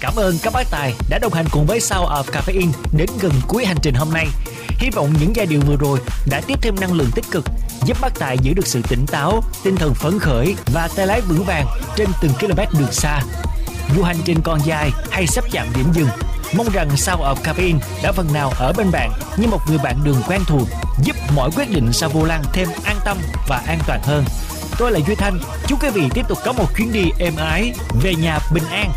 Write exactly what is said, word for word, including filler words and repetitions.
Cảm ơn các bác tài đã đồng hành cùng với Sound of Caffeine đến gần cuối hành trình hôm nay. Hy vọng những giai điệu vừa rồi đã tiếp thêm năng lượng tích cực, giúp bác tài giữ được sự tỉnh táo, tinh thần phấn khởi và tay lái vững vàng trên từng km đường xa. Dù hành trình còn dài hay sắp chạm điểm dừng, mong rằng Sound of Caffeine đã phần nào ở bên bạn như một người bạn đường quen thuộc, giúp mọi quyết định sau vô lăng thêm an tâm và an toàn hơn. Tôi là Duy Thanh, chúc quý vị tiếp tục có một chuyến đi êm ái về nhà bình an.